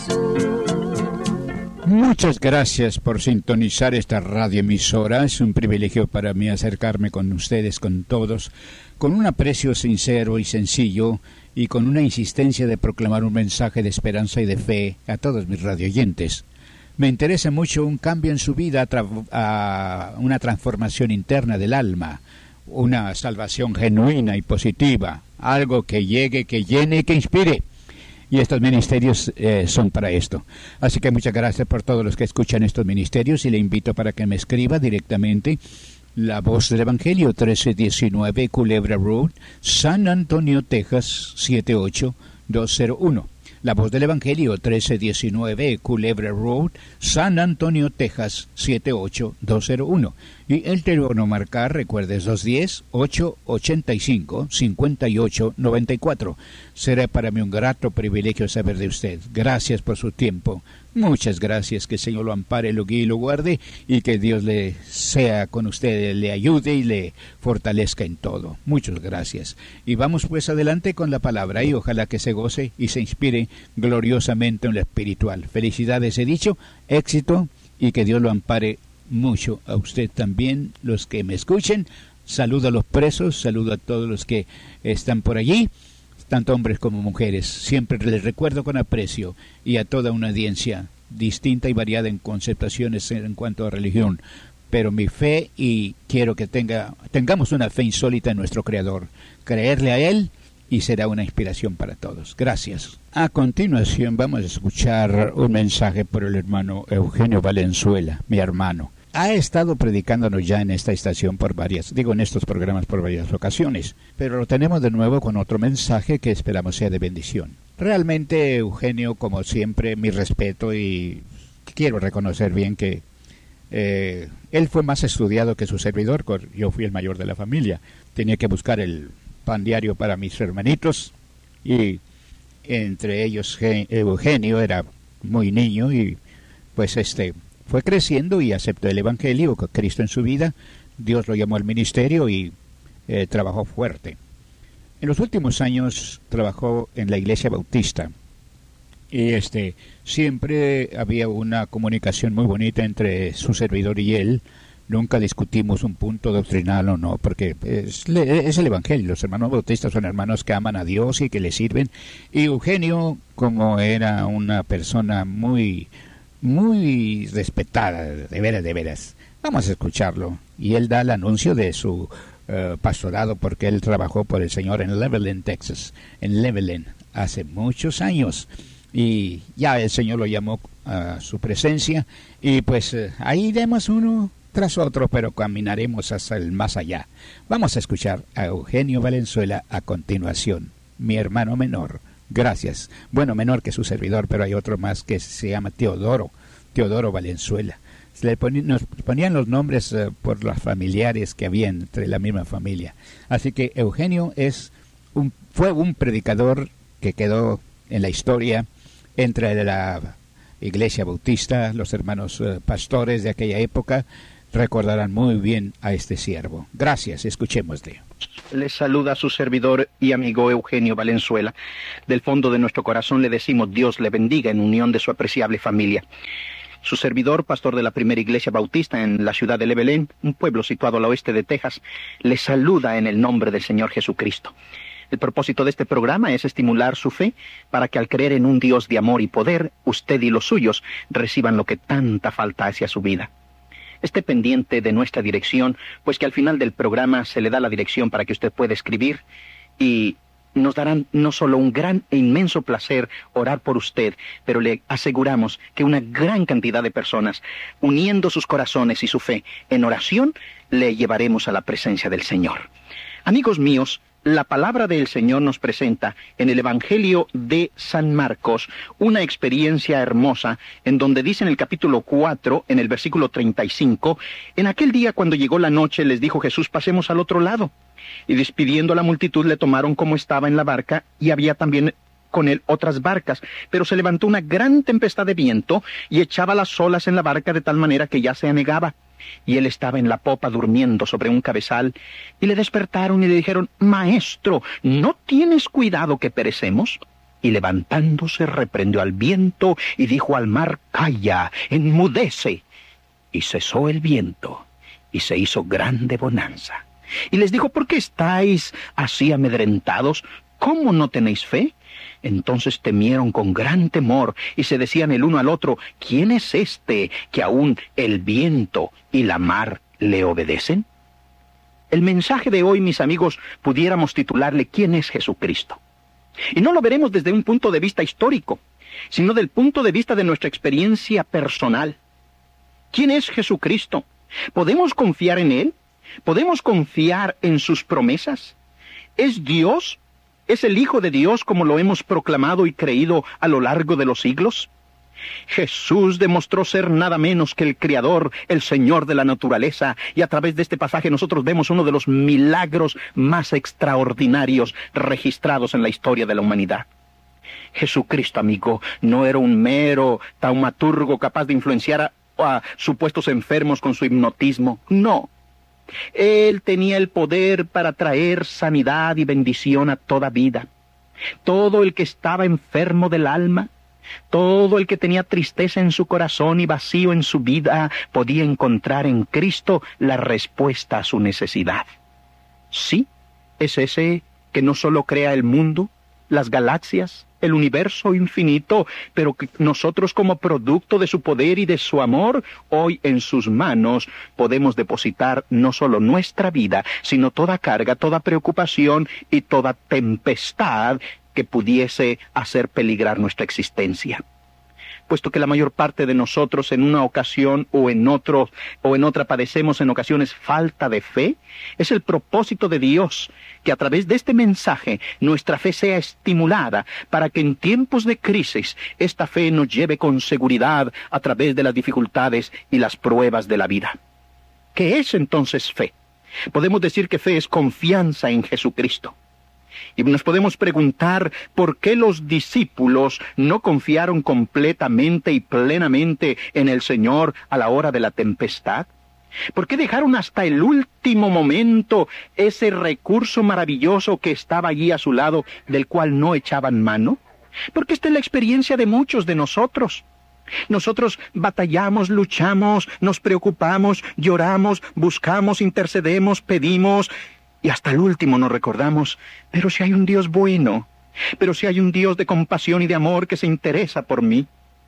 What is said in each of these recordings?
Muchas gracias por sintonizar esta radioemisora. Es un privilegio para mí acercarme con ustedes, con todos, con un aprecio sincero y sencillo y con una insistencia de proclamar un mensaje de esperanza y de fe a todos mis radioyentes. Me interesa mucho un cambio en su vida, una transformación interna del alma, una salvación genuina y positiva, algo que llegue, que llene, que inspire. Y estos ministerios son para esto. Así que muchas gracias por todos los que escuchan estos ministerios y le invito para que me escriba directamente. La Voz del Evangelio, 1319 Culebra Road, San Antonio, Texas, 78201. La Voz del Evangelio, 1319 Culebra Road, San Antonio, Texas, 78201. Y el teléfono marcar, recuerde, es 210-885-5894. Será para mí un grato privilegio saber de usted. Gracias por su tiempo. Muchas gracias. Que el Señor lo ampare, lo guíe y lo guarde. Y que Dios le sea con usted, le ayude y le fortalezca en todo. Muchas gracias. Y vamos pues adelante con la palabra. Y ojalá que se goce y se inspire gloriosamente en lo espiritual. Felicidades, he dicho, éxito y que Dios lo ampare mucho a usted también, los que me escuchen. Saludo a los presos, saludo a todos los que están por allí, tanto hombres como mujeres. Siempre les recuerdo con aprecio y a toda una audiencia distinta y variada en conceptaciones en cuanto a religión. Pero mi fe, y quiero que tengamos una fe insólita en nuestro Creador, creerle a Él y será una inspiración para todos. Gracias. A continuación vamos a escuchar un mensaje por el hermano Eugenio Valenzuela, mi hermano. Ha estado predicándonos ya en esta estación en estos programas por varias ocasiones, pero lo tenemos de nuevo con otro mensaje que esperamos sea de bendición. Realmente, Eugenio, como siempre, mi respeto, y quiero reconocer bien que él fue más estudiado que su servidor. Yo fui el mayor de la familia, tenía que buscar el pan diario para mis hermanitos, y entre ellos Eugenio era muy niño y pues fue creciendo y aceptó el Evangelio, con Cristo en su vida. Dios lo llamó al ministerio y trabajó fuerte. En los últimos años trabajó en la Iglesia Bautista y siempre había una comunicación muy bonita entre su servidor y él. Nunca discutimos un punto doctrinal o no, porque es el Evangelio. Los hermanos bautistas son hermanos que aman a Dios y que le sirven. Y Eugenio, como era una persona muy respetada, de veras. Vamos a escucharlo. Y él da el anuncio de su pastorado, porque él trabajó por el Señor en Levelland, Texas. En Levelland, hace muchos años. Y ya el Señor lo llamó a su presencia. Y pues ahí iremos uno tras otro, pero caminaremos hasta el más allá. Vamos a escuchar a Eugenio Valenzuela a continuación, mi hermano menor. Gracias. Bueno, menor que su servidor, pero hay otro más que se llama Teodoro Valenzuela. Nos ponían los nombres por los familiares que había entre la misma familia. Así que Eugenio fue un predicador que quedó en la historia entre la Iglesia Bautista. Los hermanos pastores de aquella época recordarán muy bien a este siervo. Gracias, escuchémosle. Les saluda su servidor y amigo Eugenio Valenzuela. Del fondo de nuestro corazón le decimos Dios le bendiga en unión de su apreciable familia. Su servidor, pastor de la primera iglesia bautista en la ciudad de Levelland, un pueblo situado al oeste de Texas, le saluda en el nombre del Señor Jesucristo. El propósito de este programa es estimular su fe para que al creer en un Dios de amor y poder, usted y los suyos reciban lo que tanta falta hace a su vida. Esté pendiente de nuestra dirección, pues que al final del programa se le da la dirección para que usted pueda escribir, y nos darán no solo un gran e inmenso placer orar por usted, pero le aseguramos que una gran cantidad de personas, uniendo sus corazones y su fe en oración, le llevaremos a la presencia del Señor. Amigos míos, la palabra del Señor nos presenta en el Evangelio de San Marcos una experiencia hermosa en donde dice en el capítulo 4, en el versículo 35, en aquel día cuando llegó la noche les dijo Jesús, pasemos al otro lado. Y despidiendo a la multitud le tomaron como estaba en la barca, y había también con él otras barcas, pero se levantó una gran tempestad de viento y echaba las olas en la barca de tal manera que ya se anegaba. Y él estaba en la popa durmiendo sobre un cabezal, y le despertaron y le dijeron, Maestro, ¿no tienes cuidado que perecemos? Y levantándose reprendió al viento y dijo al mar: calla, enmudece. Y cesó el viento, y se hizo grande bonanza. Y les dijo: ¿por qué estáis así amedrentados? ¿Cómo no tenéis fe? Entonces temieron con gran temor, y se decían el uno al otro: ¿quién es este que aún el viento y la mar le obedecen? El mensaje de hoy, mis amigos, pudiéramos titularle: ¿quién es Jesucristo? Y no lo veremos desde un punto de vista histórico, sino del punto de vista de nuestra experiencia personal. ¿Quién es Jesucristo? ¿Podemos confiar en Él? ¿Podemos confiar en sus promesas? ¿Es Dios? ¿Es el Hijo de Dios como lo hemos proclamado y creído a lo largo de los siglos? Jesús demostró ser nada menos que el Creador, el Señor de la naturaleza, y a través de este pasaje nosotros vemos uno de los milagros más extraordinarios registrados en la historia de la humanidad. Jesucristo, amigo, no era un mero taumaturgo capaz de influenciar a supuestos enfermos con su hipnotismo. No. Él tenía el poder para traer sanidad y bendición a toda vida. Todo el que estaba enfermo del alma, todo el que tenía tristeza en su corazón y vacío en su vida, podía encontrar en Cristo la respuesta a su necesidad. Sí, es ese que no solo crea el mundo, las galaxias, el universo infinito, pero que nosotros, como producto de su poder y de su amor, hoy en sus manos podemos depositar no solo nuestra vida, sino toda carga, toda preocupación y toda tempestad que pudiese hacer peligrar nuestra existencia. Puesto que la mayor parte de nosotros en una ocasión o en otra padecemos en ocasiones falta de fe, es el propósito de Dios que a través de este mensaje nuestra fe sea estimulada para que en tiempos de crisis esta fe nos lleve con seguridad a través de las dificultades y las pruebas de la vida. ¿Qué es entonces fe? Podemos decir que fe es confianza en Jesucristo. Y nos podemos preguntar por qué los discípulos no confiaron completamente y plenamente en el Señor a la hora de la tempestad. ¿Por qué dejaron hasta el último momento ese recurso maravilloso que estaba allí a su lado, del cual no echaban mano? Porque esta es la experiencia de muchos de nosotros. Nosotros batallamos, luchamos, nos preocupamos, lloramos, buscamos, intercedemos, pedimos, y hasta el último nos recordamos: pero si hay un Dios bueno, pero si hay un Dios de compasión y de amor que se interesa por mí.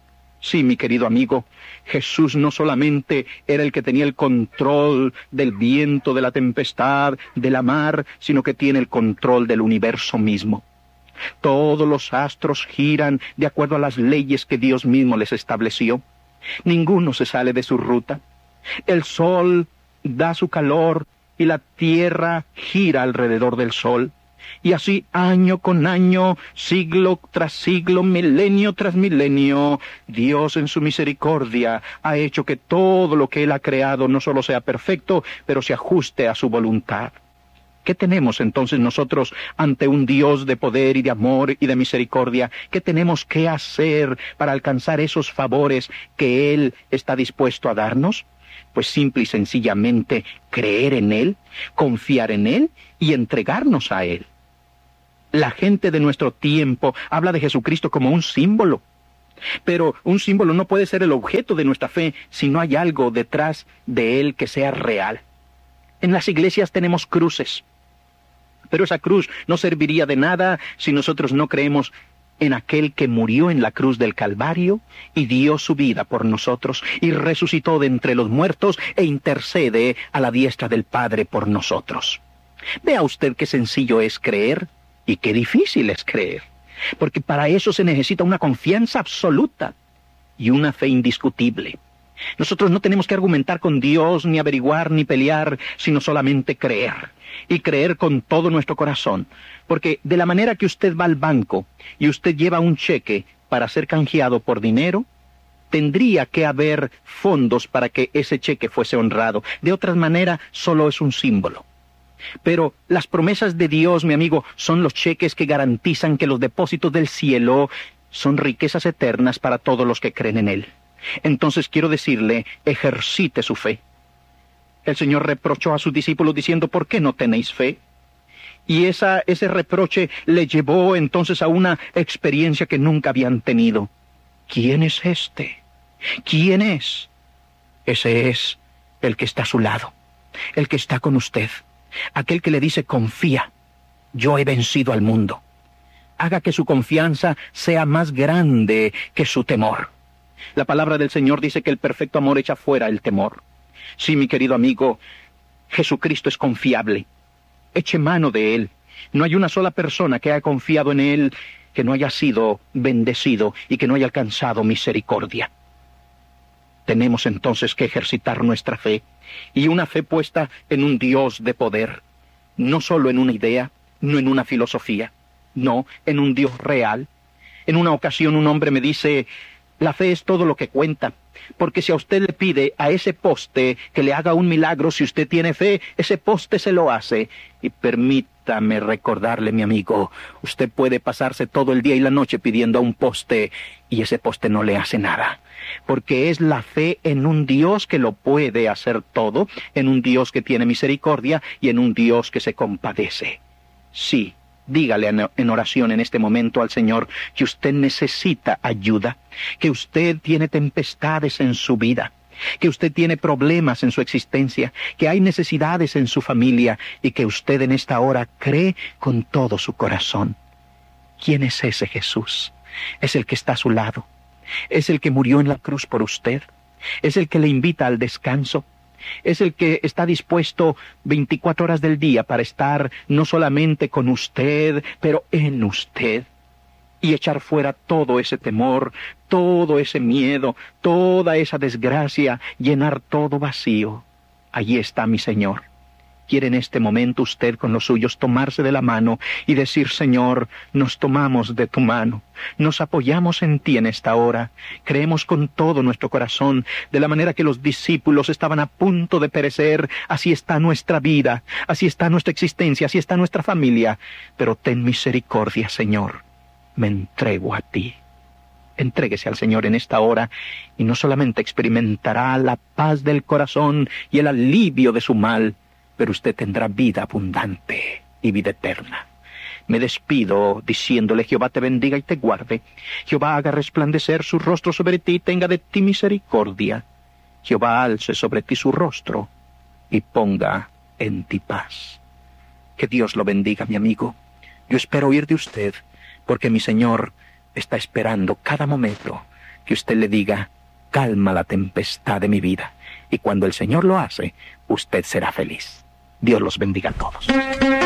Sí, mi querido amigo, Jesús no solamente era el que tenía el control del viento, de la tempestad, de la mar, sino que tiene el control del universo mismo. Todos los astros giran de acuerdo a las leyes que Dios mismo les estableció. Ninguno se sale de su ruta. El sol da su calor y la tierra gira alrededor del sol. Y así, año con año, siglo tras siglo, milenio tras milenio, Dios en su misericordia ha hecho que todo lo que Él ha creado no solo sea perfecto, pero se ajuste a su voluntad. ¿Qué tenemos entonces nosotros ante un Dios de poder y de amor y de misericordia? ¿Qué tenemos que hacer para alcanzar esos favores que Él está dispuesto a darnos? Pues simple y sencillamente creer en Él, confiar en Él y entregarnos a Él. La gente de nuestro tiempo habla de Jesucristo como un símbolo. Pero un símbolo no puede ser el objeto de nuestra fe si no hay algo detrás de Él que sea real. En las iglesias tenemos cruces, pero esa cruz no serviría de nada si nosotros no creemos en aquel que murió en la cruz del Calvario y dio su vida por nosotros y resucitó de entre los muertos e intercede a la diestra del Padre por nosotros. Vea usted qué sencillo es creer y qué difícil es creer, porque para eso se necesita una confianza absoluta y una fe indiscutible. Nosotros no tenemos que argumentar con Dios, ni averiguar, ni pelear, sino solamente creer. Y creer con todo nuestro corazón. Porque de la manera que usted va al banco y usted lleva un cheque para ser canjeado por dinero, tendría que haber fondos para que ese cheque fuese honrado. De otra manera, solo es un símbolo. Pero las promesas de Dios, mi amigo, son los cheques que garantizan que los depósitos del cielo son riquezas eternas para todos los que creen en Él. Entonces quiero decirle, ejercite su fe. El Señor reprochó a sus discípulos diciendo: ¿por qué no tenéis fe? Y ese reproche le llevó entonces a una experiencia que nunca habían tenido. ¿Quién es este? ¿Quién es? Ese es el que está a su lado, el que está con usted, aquel que le dice: confía, yo he vencido al mundo. Haga que su confianza sea más grande que su temor. La palabra del Señor dice que el perfecto amor echa fuera el temor. Sí, mi querido amigo, Jesucristo es confiable. Eche mano de Él. No hay una sola persona que haya confiado en Él que no haya sido bendecido y que no haya alcanzado misericordia. Tenemos entonces que ejercitar nuestra fe, y una fe puesta en un Dios de poder, no solo en una idea, no en una filosofía, no, en un Dios real. En una ocasión un hombre me dice: la fe es todo lo que cuenta, porque si a usted le pide a ese poste que le haga un milagro, si usted tiene fe, ese poste se lo hace. Y permítame recordarle, mi amigo, usted puede pasarse todo el día y la noche pidiendo a un poste, y ese poste no le hace nada, porque es la fe en un Dios que lo puede hacer todo, en un Dios que tiene misericordia y en un Dios que se compadece. Sí. Dígale en oración en este momento al Señor que usted necesita ayuda, que usted tiene tempestades en su vida, que usted tiene problemas en su existencia, que hay necesidades en su familia y que usted en esta hora cree con todo su corazón. ¿Quién es ese Jesús? Es el que está a su lado, es el que murió en la cruz por usted, es el que le invita al descanso. Es el que está dispuesto 24 horas del día para estar no solamente con usted, pero en usted, y echar fuera todo ese temor, todo ese miedo, toda esa desgracia, llenar todo vacío. Allí está mi Señor. Quiere en este momento usted con los suyos tomarse de la mano y decir: Señor, nos tomamos de tu mano, nos apoyamos en ti en esta hora, creemos con todo nuestro corazón, de la manera que los discípulos estaban a punto de perecer. Así está nuestra vida, así está nuestra existencia, así está nuestra familia, pero ten misericordia, Señor, me entrego a ti. Entréguese al Señor en esta hora y no solamente experimentará la paz del corazón y el alivio de su mal, pero usted tendrá vida abundante y vida eterna. Me despido diciéndole: Jehová te bendiga y te guarde. Jehová haga resplandecer su rostro sobre ti y tenga de ti misericordia. Jehová alce sobre ti su rostro y ponga en ti paz. Que Dios lo bendiga, mi amigo. Yo espero oír de usted, porque mi Señor está esperando cada momento que usted le diga: calma la tempestad de mi vida. Y cuando el Señor lo hace, usted será feliz. Dios los bendiga a todos.